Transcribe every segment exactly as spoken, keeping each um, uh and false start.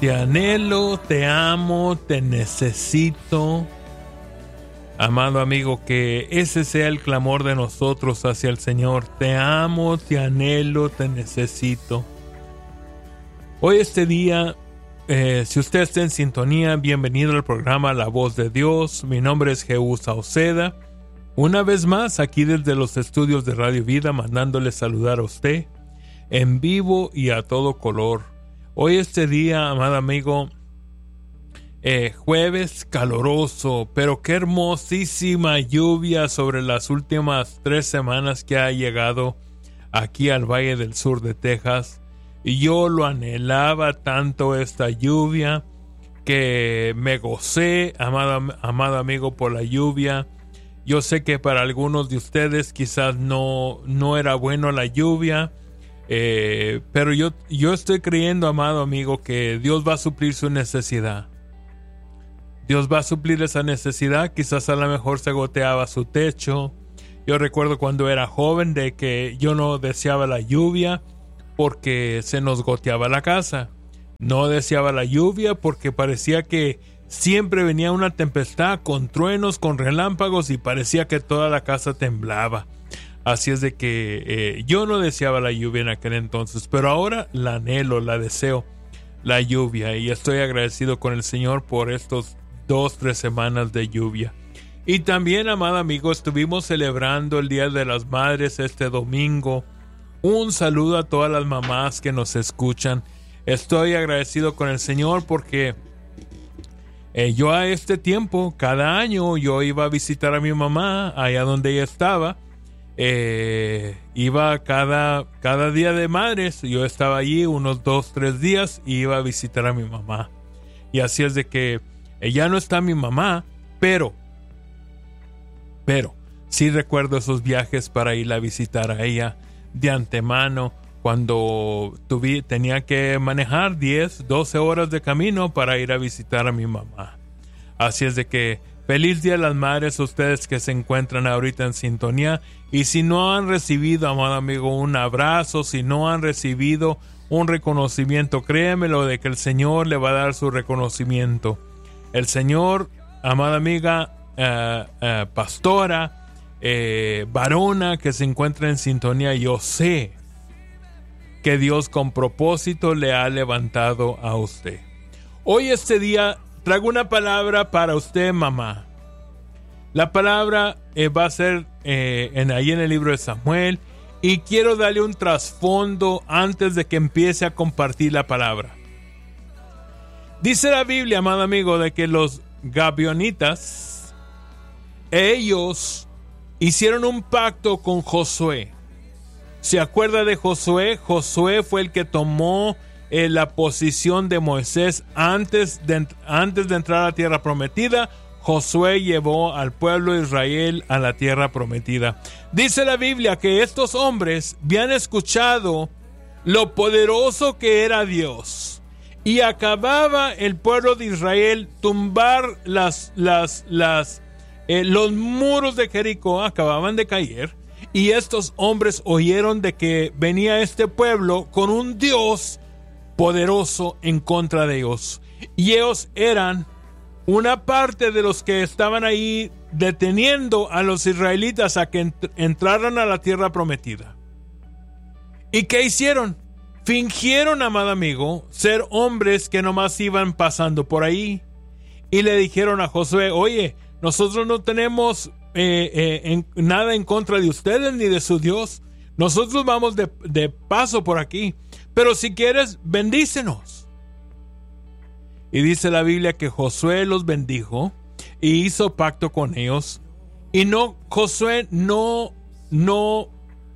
Te anhelo, te amo, te necesito. Amado amigo, que ese sea el clamor de nosotros hacia el Señor. Te amo, te anhelo, te necesito. Hoy este día, eh, si usted está en sintonía, bienvenido al programa La Voz de Dios. Mi nombre es Jehú Sauceda. Una vez más, aquí desde los estudios de Radio Vida, mandándole saludar a usted en vivo y a todo color. Hoy este día, amado amigo, eh, jueves caluroso, pero qué hermosísima lluvia sobre las últimas tres semanas que ha llegado aquí al Valle del Sur de Texas. Y yo lo anhelaba tanto esta lluvia que me gocé, amado, amado amigo, por la lluvia. Yo sé que para algunos de ustedes quizás no, no era bueno la lluvia. Eh, pero yo, yo estoy creyendo, amado amigo, que Dios va a suplir su necesidad. Dios va a suplir esa necesidad. Quizás a lo mejor se goteaba su techo. Yo recuerdo cuando era joven de que yo no deseaba la lluvia porque se nos goteaba la casa. No deseaba la lluvia porque parecía que siempre venía una tempestad con truenos, con relámpagos y parecía que toda la casa temblaba. Así es de que eh, yo no deseaba la lluvia en aquel entonces, pero ahora la anhelo, la deseo, la lluvia. Y estoy agradecido con el Señor por estos dos, tres semanas de lluvia. Y también, amado amigo, estuvimos celebrando el Día de las Madres este domingo. Un saludo a todas las mamás que nos escuchan. Estoy agradecido con el Señor porque eh, yo a este tiempo, cada año, yo iba a visitar a mi mamá allá donde ella estaba. Eh, iba cada, cada día de madres, yo estaba allí unos dos, tres días y iba a visitar a mi mamá. Y así es de que ya no está mi mamá, pero, pero, sí recuerdo esos viajes para ir a visitar a ella de antemano, cuando tuve, tenía que manejar diez, doce horas de camino para ir a visitar a mi mamá. Así es de que feliz Día de las Madres a ustedes que se encuentran ahorita en sintonía. Y si no han recibido, amado amigo, un abrazo, si no han recibido un reconocimiento, créemelo de que el Señor le va a dar su reconocimiento. El Señor, amada amiga, uh, uh, pastora, eh, varona que se encuentra en sintonía, yo sé que Dios con propósito le ha levantado a usted. Hoy este día traigo una palabra para usted, mamá. La palabra eh, va a ser eh, en, ahí en el libro de Samuel. Y quiero darle un trasfondo antes de que empiece a compartir la palabra. Dice la Biblia, amado amigo, de que los gabionitas, ellos hicieron un pacto con Josué. ¿Se acuerda de Josué? Josué fue el que tomó eh, la posición de Moisés antes de, antes de entrar a la tierra prometida. Josué llevó al pueblo de Israel a la tierra prometida. Dice la Biblia que estos hombres habían escuchado lo poderoso que era Dios. Y acababa el pueblo de Israel tumbar las, las, las, eh, los muros de Jericó, acababan de caer. Y estos hombres oyeron de que venía este pueblo con un Dios poderoso en contra de ellos. Y ellos eran una parte de los que estaban ahí deteniendo a los israelitas a que ent- entraran a la tierra prometida. ¿Y qué hicieron? Fingieron, amado amigo, ser hombres que nomás iban pasando por ahí. Y le dijeron a Josué, oye, nosotros no tenemos eh, eh, en, nada en contra de ustedes ni de su Dios. Nosotros vamos de, de paso por aquí. Pero si quieres, bendícenos. Y dice la Biblia que Josué los bendijo y hizo pacto con ellos. Y no, Josué no, no,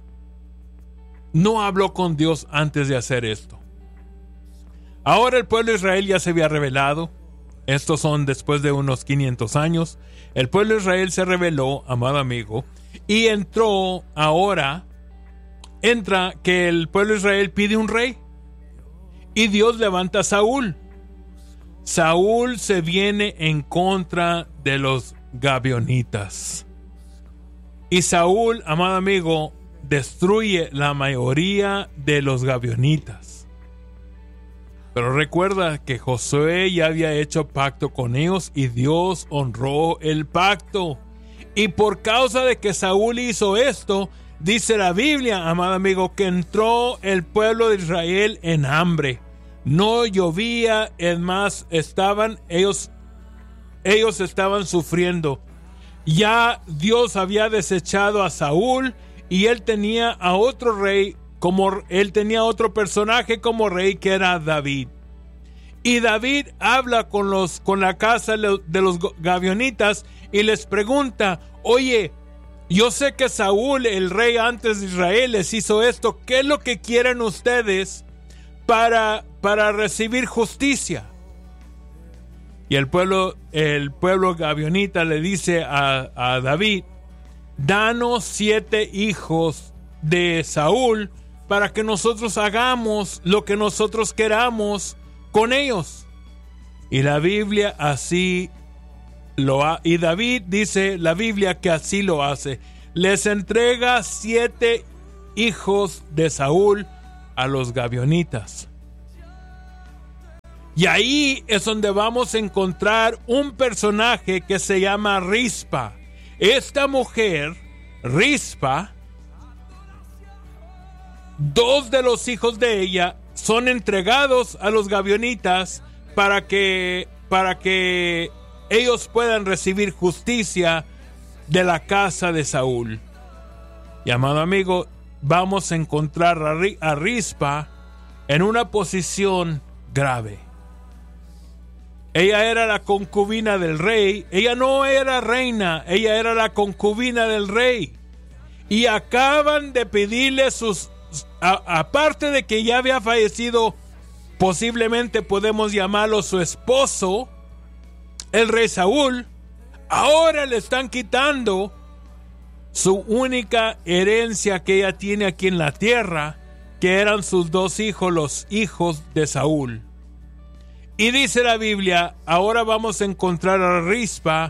no habló con Dios antes de hacer esto. Ahora el pueblo de Israel ya se había rebelado. Estos son después de unos quinientos años. El pueblo de Israel se rebeló, amado amigo, y entró ahora, entra que el pueblo de Israel pide un rey. Y Dios levanta a Saúl. Saúl se viene en contra de los gabionitas. Y Saúl, amado amigo, destruye la mayoría de los gabionitas. Pero recuerda que Josué ya había hecho pacto con ellos y Dios honró el pacto. Y por causa de que Saúl hizo esto, dice la Biblia, amado amigo, que entró el pueblo de Israel en hambre. No llovía, es más, estaban ellos, ellos estaban sufriendo. Ya Dios había desechado a Saúl y él tenía a otro rey, como él tenía otro personaje como rey, que era David. Y David habla con los con la casa de los gavionitas y les pregunta: oye, yo sé que Saúl, el rey antes de Israel, les hizo esto. ¿Qué es lo que quieren ustedes para, para recibir justicia? Y el pueblo, el pueblo gavionita le dice a, a David: danos siete hijos de Saúl para que nosotros hagamos lo que nosotros queramos con ellos. Y la Biblia así lo ha, y David dice la Biblia que así lo hace. Les entrega siete hijos de Saúl a los gavionitas. Y ahí es donde vamos a encontrar un personaje que se llama Rispa. Esta mujer, Rispa, dos de los hijos de ella son entregados a los gavionitas para que, para que ellos puedan recibir justicia de la casa de Saúl. Y amado amigo, vamos a encontrar a Rispa en una posición grave. Ella era la concubina del rey. Ella no era reina, ella era la concubina del rey. Y acaban de pedirle sus... A, aparte de que ya había fallecido, posiblemente podemos llamarlo su esposo, el rey Saúl, ahora le están quitando su única herencia que ella tiene aquí en la tierra, que eran sus dos hijos, los hijos de Saúl. Y dice la Biblia, ahora vamos a encontrar a Rispa,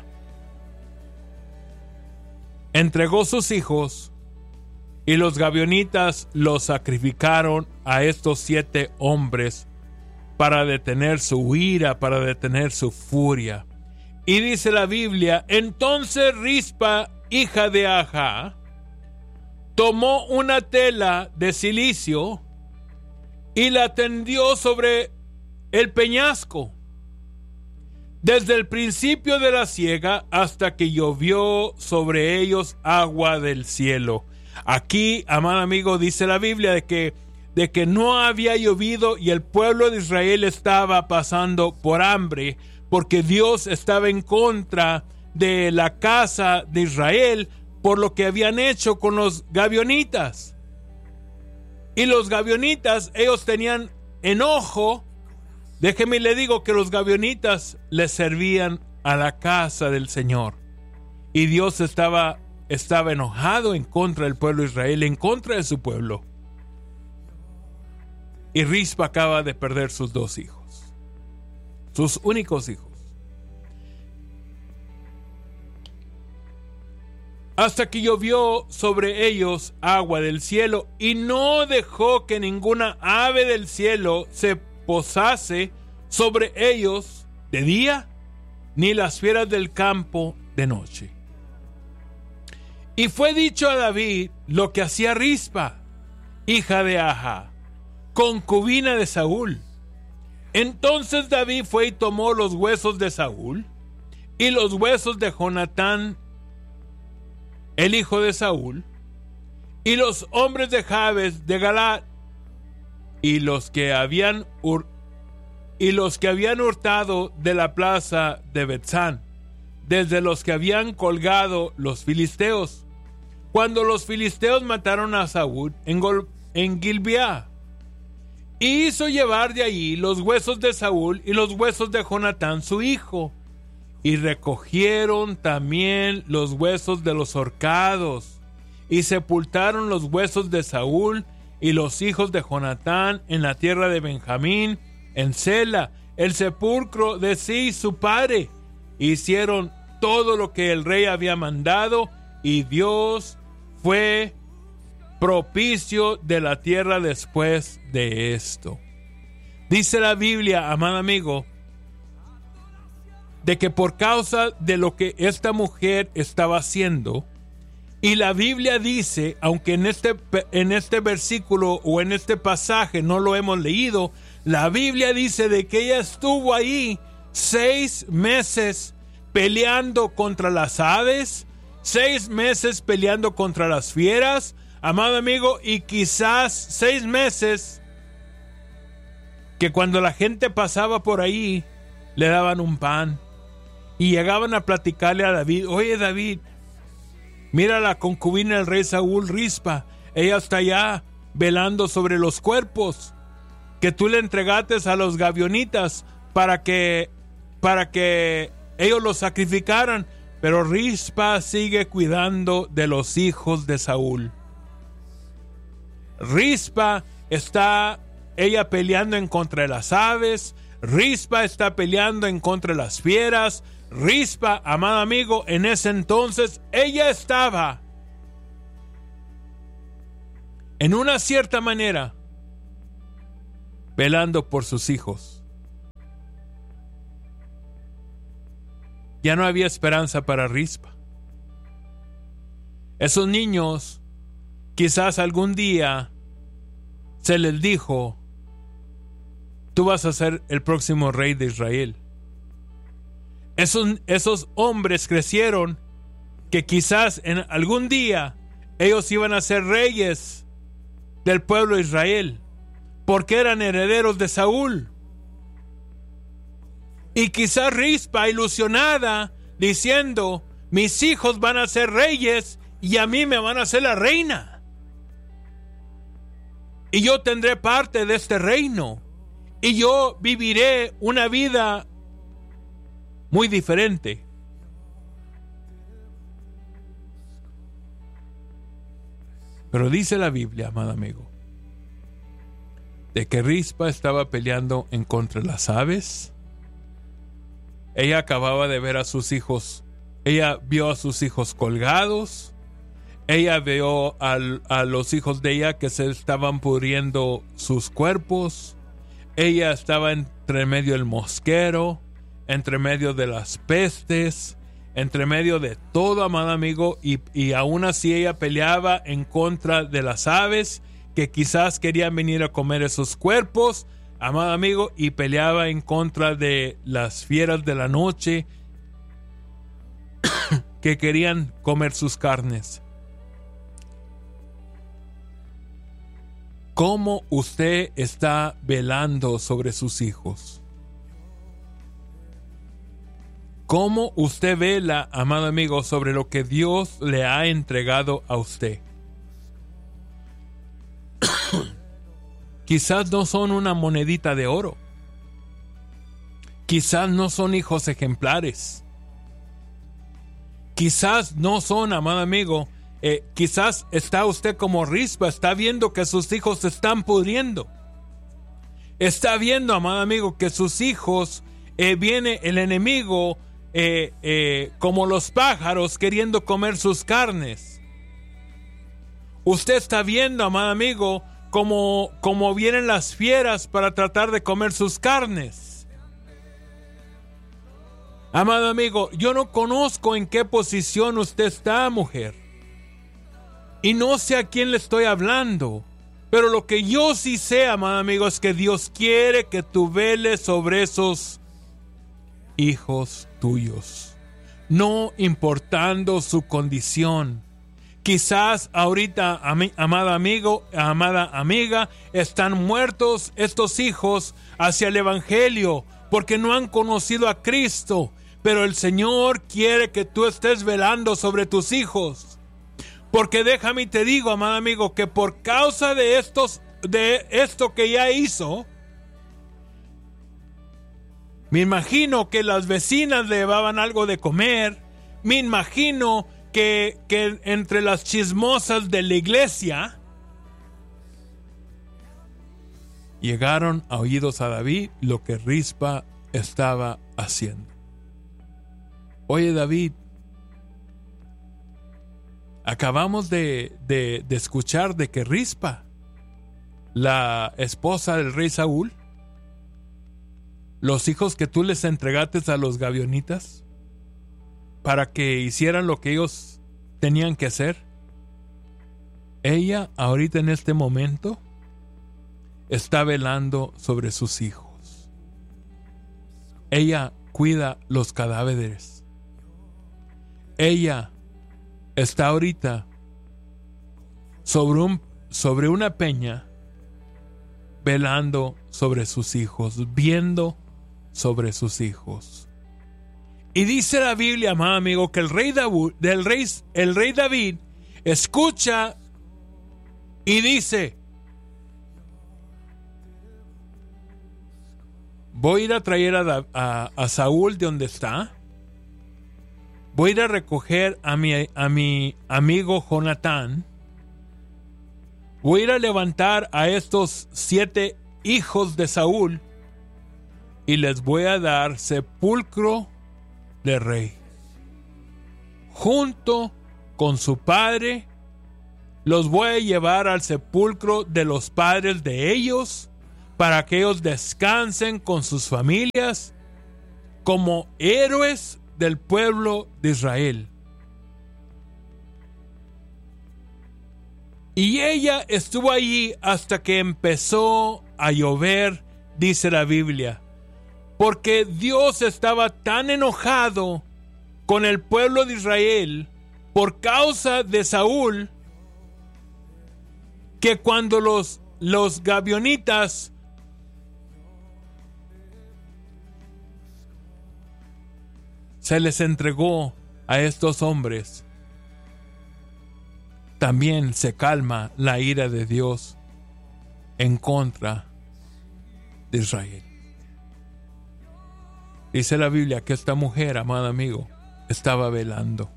entregó sus hijos y los gavionitas los sacrificaron a estos siete hombres para detener su ira, para detener su furia. Y dice la Biblia, entonces Rispa, hija de Ajá, tomó una tela de cilicio y la tendió sobre el peñasco, desde el principio de la siega hasta que llovió sobre ellos agua del cielo. Aquí, amado amigo, dice la Biblia de que, de que no había llovido y el pueblo de Israel estaba pasando por hambre, porque Dios estaba en contra de la casa de Israel por lo que habían hecho con los gavionitas. Y los gavionitas, ellos tenían enojo. Déjeme le digo que los gavionitas les servían a la casa del Señor. Y Dios estaba, estaba enojado en contra del pueblo de Israel, en contra de su pueblo. Y Rispa acaba de perder sus dos hijos, sus únicos hijos. Hasta que llovió sobre ellos agua del cielo y no dejó que ninguna ave del cielo se posase sobre ellos de día, ni las fieras del campo de noche. Y fue dicho a David lo que hacía Rispa, hija de Ajá, concubina de Saúl. Entonces David fue y tomó los huesos de Saúl y los huesos de Jonatán, el hijo de Saúl, y los hombres de Jabes de Galaad, y los que habían hur- y los que habían hurtado de la plaza de Betzán, desde los que habían colgado los filisteos, cuando los filisteos mataron a Saúl en, Gol- en Gilbeá. Y hizo llevar de allí los huesos de Saúl y los huesos de Jonatán su hijo, y recogieron también los huesos de los ahorcados, y sepultaron los huesos de Saúl y los hijos de Jonatán en la tierra de Benjamín, en Sela, el sepulcro de sí su padre. Hicieron todo lo que el rey había mandado, y Dios fue propicio de la tierra después de esto. Dice la Biblia, amado amigo, de que por causa de lo que esta mujer estaba haciendo, y la Biblia dice, aunque en este, en este versículo o en este pasaje no lo hemos leído, la Biblia dice de que ella estuvo ahí seis meses peleando contra las aves, seis meses peleando contra las fieras, amado amigo, y quizás seis meses que cuando la gente pasaba por ahí le daban un pan y llegaban a platicarle a David: oye, David, mira la concubina del rey Saúl, Rispa, ella está allá velando sobre los cuerpos que tú le entregaste a los gavionitas para que, para que ellos los sacrificaran, pero Rispa sigue cuidando de los hijos de Saúl. Rispa está ella peleando en contra de las aves, Rispa está peleando en contra de las fieras. Rispa, amado amigo, en ese entonces ella estaba en una cierta manera velando por sus hijos. Ya no había esperanza para Rispa. Esos niños, quizás algún día se les dijo: tú vas a ser el próximo rey de Israel. Esos, esos hombres crecieron que quizás en algún día ellos iban a ser reyes del pueblo de Israel, porque eran herederos de Saúl. Y quizás Rispa, ilusionada, diciendo: mis hijos van a ser reyes y a mí me van a ser la reina, y yo tendré parte de este reino, y yo viviré una vida muy diferente. Pero dice la Biblia, amado amigo, de que Rispa estaba peleando en contra de las aves. Ella acababa de ver a sus hijos, ella vio a sus hijos colgados, ella vio al, a los hijos de ella que se estaban pudriendo sus cuerpos, ella estaba entre medio del mosquero, entre medio de las pestes, entre medio de todo, amado amigo, y, y aún así ella peleaba en contra de las aves que quizás querían venir a comer esos cuerpos, amado amigo, y peleaba en contra de las fieras de la noche que querían comer sus carnes. ¿Cómo usted está velando sobre sus hijos? ¿Cómo usted vela, amado amigo, sobre lo que Dios le ha entregado a usted? Quizás no son una monedita de oro. Quizás no son hijos ejemplares. Quizás no son, amado amigo, eh, quizás está usted como Rispa, está viendo que sus hijos se están pudriendo. Está viendo, amado amigo, que sus hijos, eh, viene el enemigo, Eh, eh, como los pájaros queriendo comer sus carnes. Usted está viendo, amado amigo, como, como vienen las fieras para tratar de comer sus carnes. Amado amigo, yo no conozco en qué posición usted está, mujer, y no sé a quién le estoy hablando, pero lo que yo sí sé, amado amigo, es que Dios quiere que tú veles sobre esos hijos tuyos, no importando su condición. Quizás ahorita, am- amado amigo, amada amiga, están muertos estos hijos hacia el evangelio porque no han conocido a Cristo, pero el Señor quiere que tú estés velando sobre tus hijos, porque déjame y te digo, amado amigo, que por causa de estos, de esto que ya hizo, me imagino que las vecinas le llevaban algo de comer. Me imagino que, que entre las chismosas de la iglesia llegaron a oídos a David lo que Rispa estaba haciendo. Oye, David, acabamos de, de, de escuchar de que Rispa, la esposa del rey Saúl, los hijos que tú les entregaste a los gavionitas para que hicieran lo que ellos tenían que hacer. Ella ahorita en este momento está velando sobre sus hijos. Ella cuida los cadáveres. Ella está ahorita sobre, un, sobre una peña velando sobre sus hijos, viendo sobre sus hijos. Y dice la Biblia, amado amigo, que el rey David, del rey, el rey David escucha y dice: voy a ir a traer a, a, a Saúl de donde está. Voy a ir a recoger a mi, a mi amigo Jonatán. Voy a ir a levantar a estos siete hijos de Saúl y les voy a dar sepulcro de rey. Junto con su padre, los voy a llevar al sepulcro de los padres de ellos para que ellos descansen con sus familias como héroes del pueblo de Israel. Y ella estuvo allí hasta que empezó a llover, dice la Biblia, porque Dios estaba tan enojado con el pueblo de Israel por causa de Saúl, que cuando los, los gavionitas se les entregó a estos hombres, también se calma la ira de Dios en contra de Israel. Dice la Biblia que esta mujer, amado amigo, estaba velando.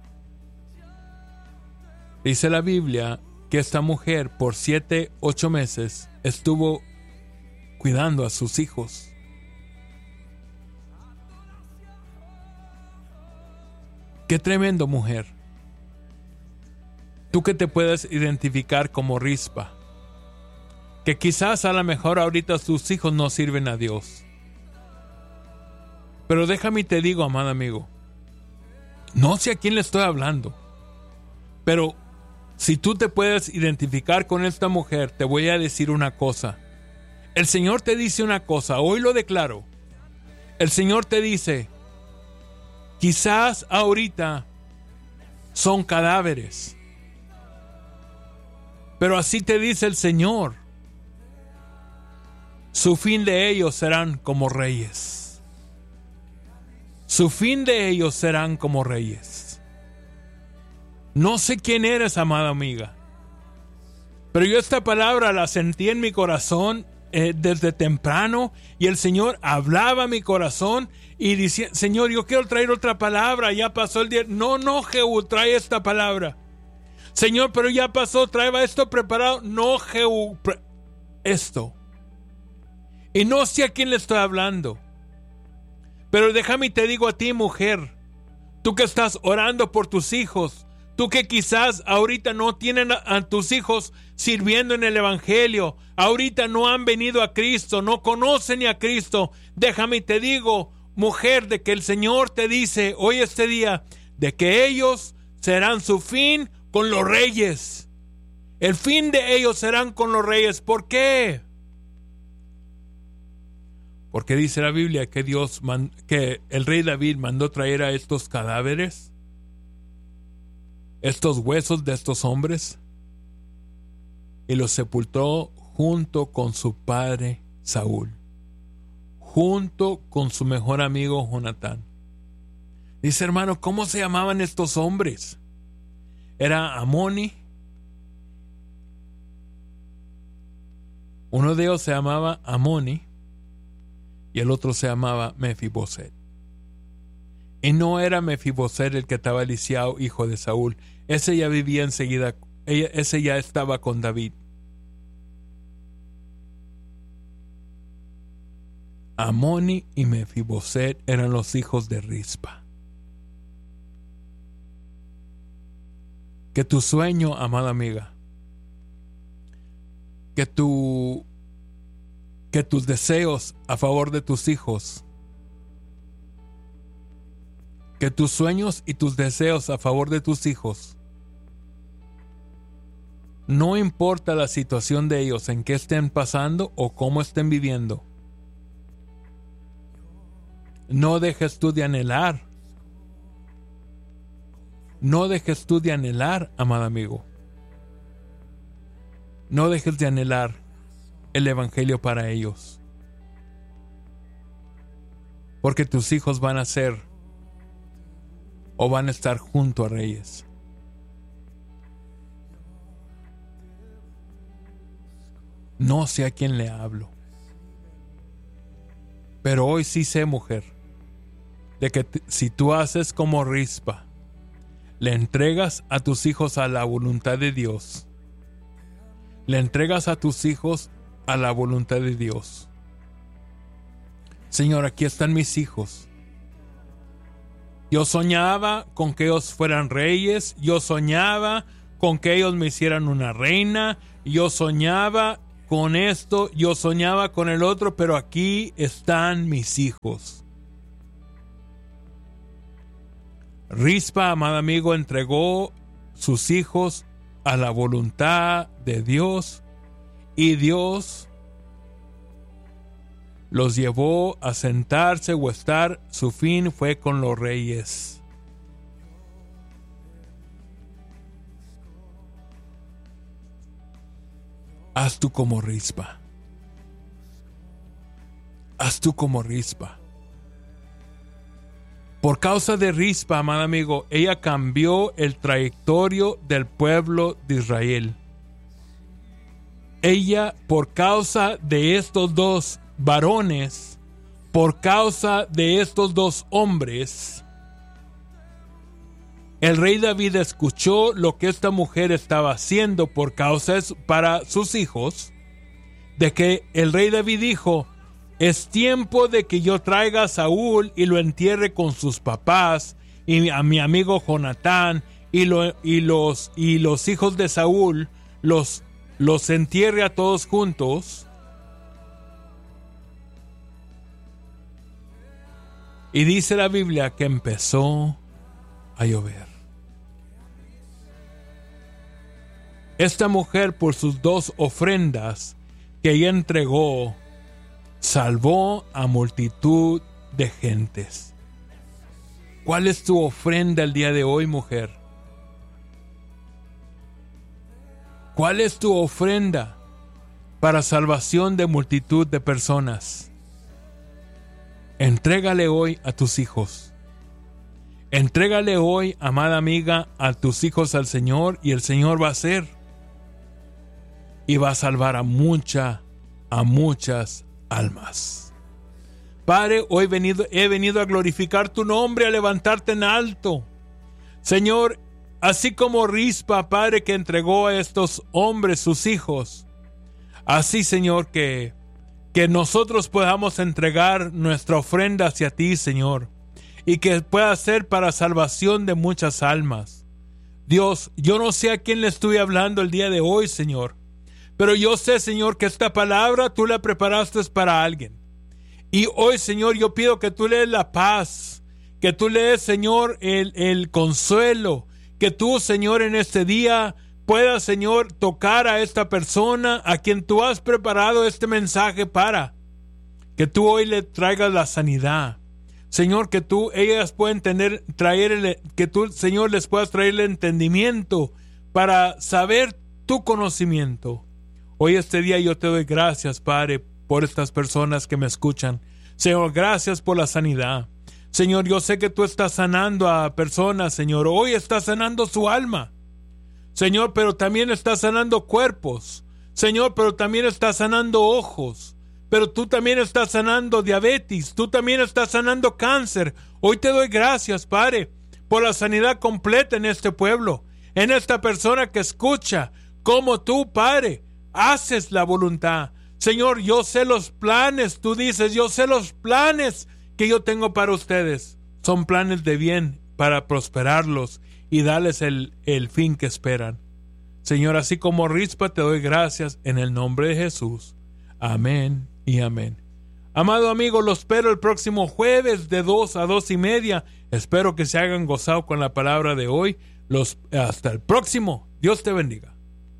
Dice la Biblia que esta mujer por siete, ocho meses estuvo cuidando a sus hijos. Qué tremendo mujer. Tú que te puedes identificar como Rispa, que quizás a lo mejor ahorita tus hijos no sirven a Dios. Pero déjame y te digo, amado amigo, no sé a quién le estoy hablando, pero si tú te puedes identificar con esta mujer, te voy a decir una cosa. El Señor te dice una cosa, hoy lo declaro. El Señor te dice, quizás ahorita son cadáveres, pero así te dice el Señor, su fin de ellos serán como reyes. Su fin de ellos serán como reyes. No sé quién eres, amada amiga, pero yo esta palabra la sentí en mi corazón eh, desde temprano, y el Señor hablaba a mi corazón y decía: Señor, yo quiero traer otra palabra, ya pasó el día. No, no, Jehú, trae esta palabra. Señor, pero ya pasó, trae esto preparado. No, Jehú, pre- esto. Y no sé a quién le estoy hablando, pero déjame y te digo a ti, mujer, tú que estás orando por tus hijos, tú que quizás ahorita no tienen a, a tus hijos sirviendo en el evangelio, ahorita no han venido a Cristo, no conocen a Cristo, déjame y te digo, mujer, de que el Señor te dice hoy este día, de que ellos serán su fin con los reyes. El fin de ellos serán con los reyes. ¿Por qué? Porque dice la Biblia que Dios man, que el rey David mandó traer a estos cadáveres, estos huesos de estos hombres, y los sepultó junto con su padre Saúl, junto con su mejor amigo Jonatán. Dice, hermano, ¿cómo se llamaban estos hombres? Era Amoni. Uno de ellos se llamaba Amoni y el otro se llamaba Mefiboset. Y no era Mefiboset el que estaba lisiado, hijo de Saúl. Ese ya vivía enseguida, ese ya estaba con David. Amoni y Mefiboset eran los hijos de Rispa. Que tu sueño, amada amiga, que tu que tus deseos a favor de tus hijos, que tus sueños y tus deseos a favor de tus hijos, no importa la situación de ellos, en qué estén pasando o cómo estén viviendo, no dejes tú de anhelar, no dejes tú de anhelar, amado amigo, no dejes de anhelar el evangelio para ellos, porque tus hijos van a ser o van a estar junto a reyes. No sé a quién le hablo, pero hoy sí sé, mujer, de que t- si tú haces como Rispa, le entregas a tus hijos a la voluntad de Dios, le entregas a tus hijos a la voluntad de Dios. Señor, aquí están mis hijos. Yo soñaba con que ellos fueran reyes, yo soñaba con que ellos me hicieran una reina, yo soñaba con esto, yo soñaba con el otro, pero aquí están mis hijos. Rispa, amado amigo, entregó sus hijos a la voluntad de Dios y Dios los llevó a sentarse o estar. Su fin fue con los reyes. Haz tú como Rispa. Haz tú como Rispa. Por causa de Rispa, amado amigo, ella cambió el trayectorio del pueblo de Israel. Ella, por causa de estos dos varones, por causa de estos dos hombres, el rey David escuchó lo que esta mujer estaba haciendo por causa de, para sus hijos, de que el rey David dijo: es tiempo de que yo traiga a Saúl y lo entierre con sus papás y a mi amigo Jonatán y, lo, y, los, y los hijos de Saúl los, los entierre a todos juntos. Y dice la Biblia que empezó a llover. Esta mujer, por sus dos ofrendas que ella entregó, salvó a multitud de gentes. ¿Cuál es tu ofrenda el día de hoy, mujer? ¿Cuál es tu ofrenda para salvación de multitud de personas? Entrégale hoy a tus hijos. Entrégale hoy, amada amiga, a tus hijos al Señor, y el Señor va a hacer. Y va a salvar a mucha, a muchas almas. Padre, hoy venido, he venido a glorificar tu nombre, a levantarte en alto. Señor, así como Rispa, Padre, que entregó a estos hombres sus hijos, así, Señor, que, que nosotros podamos entregar nuestra ofrenda hacia ti, Señor, y que pueda ser para salvación de muchas almas. Dios, yo no sé a quién le estoy hablando el día de hoy, Señor, pero yo sé, Señor, que esta palabra tú la preparaste para alguien. Y hoy, Señor, yo pido que tú le des la paz, que tú le des, Señor, el, el consuelo, que tú, Señor, en este día puedas, Señor, tocar a esta persona a quien tú has preparado este mensaje para. Que tú hoy le traigas la sanidad. Señor, que tú, ellas pueden tener, traer, el, que tú, Señor, les puedas traer el entendimiento para saber tu conocimiento. Hoy este día yo te doy gracias, Padre, por estas personas que me escuchan. Señor, gracias por la sanidad. Señor, yo sé que tú estás sanando a personas, Señor. Hoy estás sanando su alma, Señor, pero también estás sanando cuerpos. Señor, pero también estás sanando ojos. Pero tú también estás sanando diabetes. Tú también estás sanando cáncer. Hoy te doy gracias, Padre, por la sanidad completa en este pueblo, en esta persona que escucha, como tú, Padre, haces la voluntad. Señor, yo sé los planes, tú dices, yo sé los planes que yo tengo para ustedes. Son planes de bien para prosperarlos y darles el, el fin que esperan. Señor, así como Rispa, te doy gracias en el nombre de Jesús. Amén y amén. Amado amigo, los espero el próximo jueves de dos a dos y media. Espero que se hayan gozado con la palabra de hoy. Los, hasta el próximo. Dios te bendiga.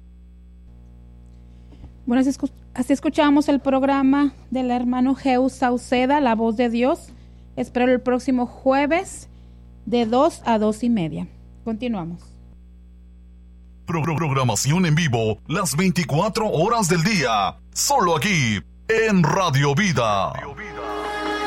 Bueno, así, escu- así escuchamos el programa del hermano Jehu Sauceda, La Voz de Dios. Espero el próximo jueves de dos a dos y media. Continuamos. Pro- programación en vivo las veinticuatro horas del día. Solo aquí en Radio Vida. Radio Vida.